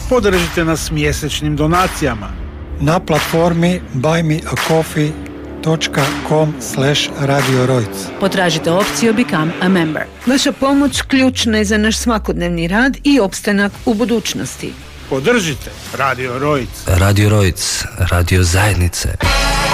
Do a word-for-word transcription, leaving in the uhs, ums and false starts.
Podržite nas mjesečnim donacijama na platformi buy me a coffee dot com slash radio rojc. Potražite opciju Become a Member. Vaša pomoć ključna je za naš svakodnevni rad i opstanak u budućnosti. Podržite Radio Rojc. Radio Rojc, radio zajednice.